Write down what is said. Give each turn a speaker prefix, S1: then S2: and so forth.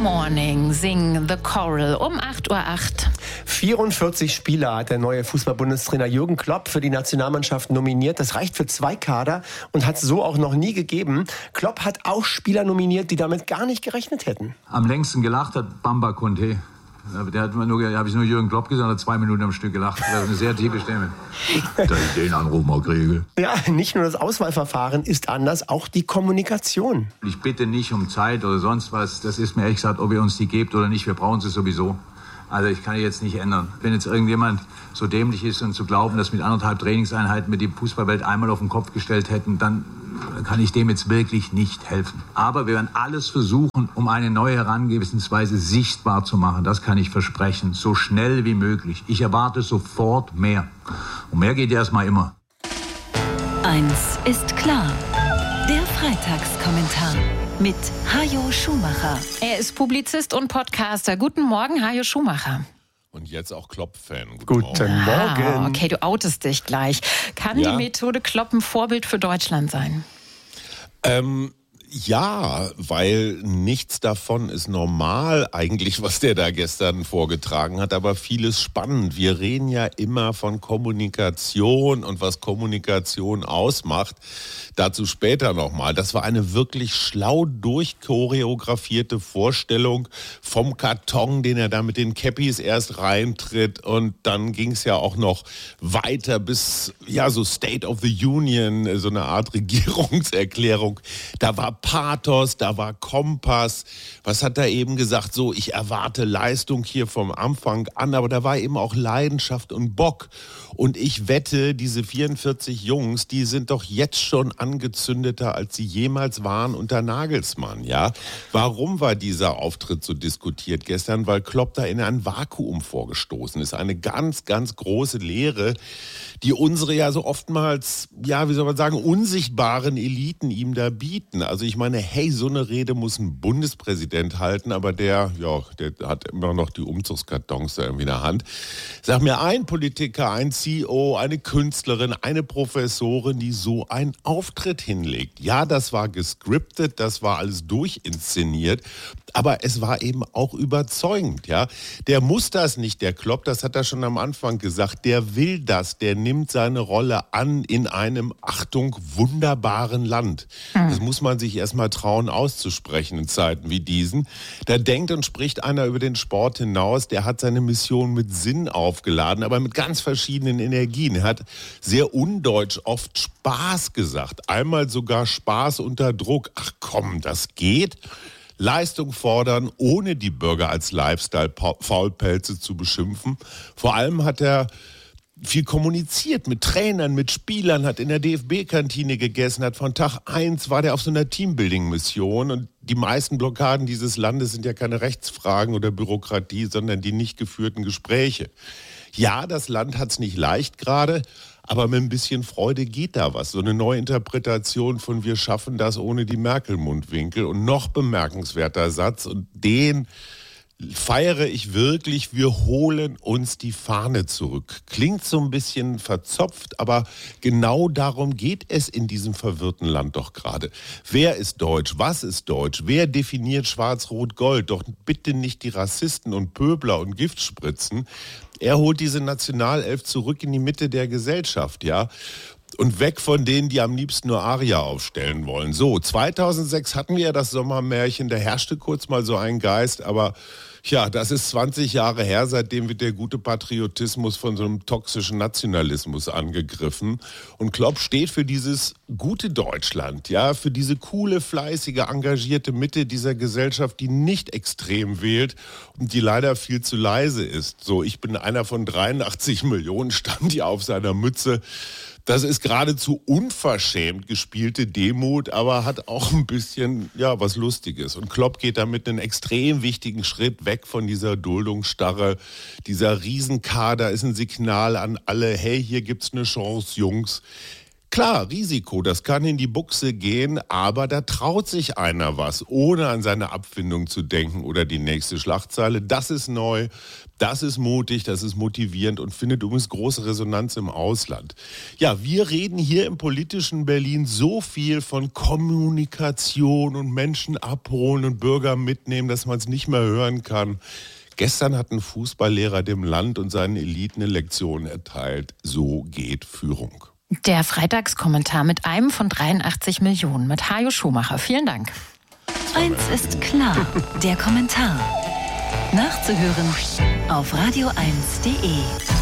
S1: Morning, sing the choral um 8:08 Uhr.
S2: 44 Spieler hat der neue Fußball-Bundestrainer Jürgen Klopp für die Nationalmannschaft nominiert. Das reicht für 2 Kader und hat es so auch noch nie gegeben. Klopp hat auch Spieler nominiert, die damit gar nicht gerechnet hätten.
S3: Am längsten gelacht hat Bamba Conté. Der hat habe ich nur Jürgen Klopp gesagt, hat 2 Minuten am Stück gelacht. Das ist eine sehr tiefe Stimme. Da ich den Anruf mal kriege.
S2: Ja, nicht nur das Auswahlverfahren ist anders, auch die Kommunikation.
S3: Ich bitte nicht um Zeit oder sonst was. Das ist mir ehrlich gesagt, ob ihr uns die gebt oder nicht. Wir brauchen sie sowieso. Also ich kann jetzt nicht ändern. Wenn jetzt irgendjemand so dämlich ist und zu glauben, dass mit 1,5 Trainingseinheiten wir die Fußballwelt einmal auf den Kopf gestellt hätten, dann kann ich dem jetzt wirklich nicht helfen. Aber wir werden alles versuchen, um eine neue Herangehensweise sichtbar zu machen. Das kann ich versprechen. So schnell wie möglich. Ich erwarte sofort mehr. Und mehr geht erstmal immer.
S4: Eins ist klar. Der Freitagskommentar mit Hajo Schumacher.
S1: Er ist Publizist und Podcaster. Guten Morgen, Hajo Schumacher.
S5: Und jetzt auch Klopp-Fan.
S2: Guten Morgen.
S1: Okay, du outest dich gleich. Kann die Methode Klopp ein Vorbild für Deutschland sein?
S5: Ja, weil nichts davon ist normal eigentlich, was der da gestern vorgetragen hat, aber vieles spannend. Wir reden ja immer von Kommunikation und was Kommunikation ausmacht. Dazu später nochmal. Das war eine wirklich schlau durchchoreografierte Vorstellung vom Karton, den er da mit den Cappies erst reintritt. Und dann ging es ja auch noch weiter bis, ja, so State of the Union, so eine Art Regierungserklärung. Da war Pathos, da war Kompass. Was hat er eben gesagt? So, ich erwarte Leistung hier vom Anfang an, aber da war eben auch Leidenschaft und Bock. Und ich wette, diese 44 Jungs, die sind doch jetzt schon angezündeter, als sie jemals waren unter Nagelsmann, ja? Warum war dieser Auftritt so diskutiert gestern? Weil Klopp da in ein Vakuum vorgestoßen ist. Eine ganz, ganz große Lehre, die unsere ja so oftmals, ja, wie soll man sagen, unsichtbaren Eliten ihm da bieten. Also ich meine, hey, so eine Rede muss ein Bundespräsident halten, aber der hat immer noch die Umzugskartons da irgendwie in der Hand. Sag mir ein Politiker, ein CEO, eine Künstlerin, eine Professorin, die so einen Auftritt hinlegt. Ja, das war gescriptet, das war alles durchinszeniert, aber es war eben auch überzeugend, ja. Der muss das nicht, der Klopp, das hat er schon am Anfang gesagt, der will das, der nimmt seine Rolle an in einem, Achtung, wunderbaren Land. Das muss man sich erstmal trauen auszusprechen in Zeiten wie diesen. Da denkt und spricht einer über den Sport hinaus, der hat seine Mission mit Sinn aufgeladen, aber mit ganz verschiedenen Energien. Er hat sehr undeutsch oft Spaß gesagt, einmal sogar Spaß unter Druck. Ach komm, das geht? Leistung fordern, ohne die Bürger als Lifestyle-Faulpelze zu beschimpfen. Vor allem hat er viel kommuniziert mit Trainern, mit Spielern, hat in der DFB-Kantine gegessen, hat von Tag 1 war der auf so einer Teambuilding-Mission und die meisten Blockaden dieses Landes sind ja keine Rechtsfragen oder Bürokratie, sondern die nicht geführten Gespräche. Ja, das Land hat's nicht leicht gerade, aber mit ein bisschen Freude geht da was. So eine neue Interpretation von wir schaffen das ohne die Merkel-Mundwinkel. Und noch bemerkenswerter Satz, und den feiere ich wirklich, wir holen uns die Fahne zurück. Klingt so ein bisschen verzopft, aber genau darum geht es in diesem verwirrten Land doch gerade. Wer ist deutsch? Was ist deutsch? Wer definiert Schwarz-Rot-Gold? Doch bitte nicht die Rassisten und Pöbler und Giftspritzen. Er holt diese Nationalelf zurück in die Mitte der Gesellschaft, ja. Und weg von denen, die am liebsten nur Aria aufstellen wollen. So, 2006 hatten wir ja das Sommermärchen, da herrschte kurz mal so ein Geist, aber ja, das ist 20 Jahre her, seitdem wird der gute Patriotismus von so einem toxischen Nationalismus angegriffen. Und Klopp steht für dieses gute Deutschland, ja, für diese coole, fleißige, engagierte Mitte dieser Gesellschaft, die nicht extrem wählt und die leider viel zu leise ist. So, ich bin einer von 83 Millionen, stand hier auf seiner Mütze. Das ist geradezu unverschämt gespielte Demut, aber hat auch ein bisschen, ja, was Lustiges. Und Klopp geht damit einen extrem wichtigen Schritt weg von dieser Duldungsstarre. Dieser Riesenkader ist ein Signal an alle, hey, hier gibt's eine Chance, Jungs. Klar, Risiko, das kann in die Buchse gehen, aber da traut sich einer was, ohne an seine Abfindung zu denken oder die nächste Schlagzeile. Das ist neu, das ist mutig, das ist motivierend und findet übrigens große Resonanz im Ausland. Ja, wir reden hier im politischen Berlin so viel von Kommunikation und Menschen abholen und Bürger mitnehmen, dass man es nicht mehr hören kann. Gestern hat ein Fußballlehrer dem Land und seinen Eliten eine Lektion erteilt. So geht Führung.
S1: Der Freitagskommentar mit einem von 83 Millionen mit Hajo Schumacher. Vielen Dank.
S4: Eins ist klar, der Kommentar. Nachzuhören auf radio1.de.